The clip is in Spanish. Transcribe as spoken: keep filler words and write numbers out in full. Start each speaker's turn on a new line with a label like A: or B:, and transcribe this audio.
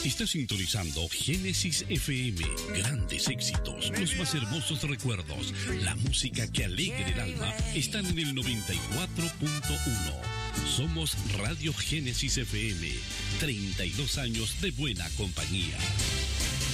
A: Está sintonizando Génesis F M. Grandes éxitos, los más hermosos recuerdos, la música que alegra el alma, están en el noventa y cuatro punto uno. Somos Radio Génesis F M. treinta y dos años de buena compañía.